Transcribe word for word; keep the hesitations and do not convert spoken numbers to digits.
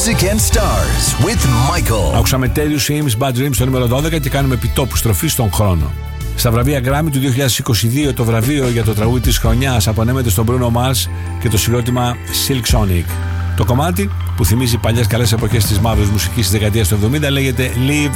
Music and Stars with Michael. Άκουσαμε Tell You Sims Bad Dreams στο νούμερο δώδεκα και κάνουμε επιτόπου στροφή στον χρόνο. Στα βραβεία Grammy του δύο χιλιάδες είκοσι δύο το βραβείο για το τραγούδι της χρονιάς απονέμεται στον Bruno Mars και το συγκρότημα Silk Sonic. Το κομμάτι, που θυμίζει παλιές καλές εποχές της μαύρης μουσικής της δεκαετίας του εβδομήντα, λέγεται Live